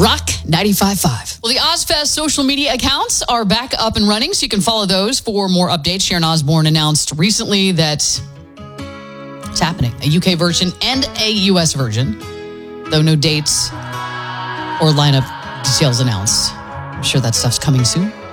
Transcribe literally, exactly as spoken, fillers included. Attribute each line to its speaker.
Speaker 1: Rock ninety-five point five. Well, the Ozfest social media accounts are back up and running, so you can follow those for more updates. Sharon Osbourne announced recently that it's happening, a U K version and a U S version, though no dates or lineup details announced. I'm sure that stuff's coming soon.